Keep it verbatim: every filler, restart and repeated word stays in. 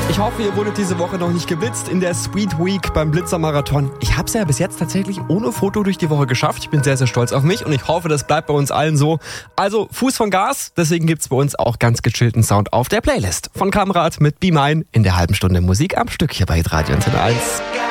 Ich hoffe, ihr wurdet diese Woche noch nicht geblitzt in der Sweet Week beim Blitzermarathon. Ich habe es ja bis jetzt tatsächlich ohne Foto durch die Woche geschafft. Ich bin sehr, sehr stolz auf mich und ich hoffe, das bleibt bei uns allen so. Also Fuß von Gas, deswegen gibt's bei uns auch ganz gechillten Sound auf der Playlist. Von Kamrat mit Be Mine in der halben Stunde Musik am Stück hier bei Hitradio Antenne eins.